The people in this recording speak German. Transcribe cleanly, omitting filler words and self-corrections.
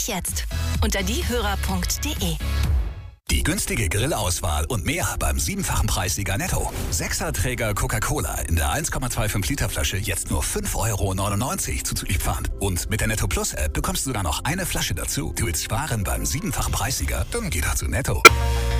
dich jetzt unter diehörer.de. Die günstige Grillauswahl und mehr beim 7-fachen Preissieger Netto. 6er-Träger Coca-Cola in der 1,25 Liter Flasche jetzt nur 5,99 € zuzüglich Pfand. Und mit der Netto Plus App bekommst du sogar noch eine Flasche dazu. Du willst sparen beim 7-fachen Preissieger? Dann geh doch zu Netto.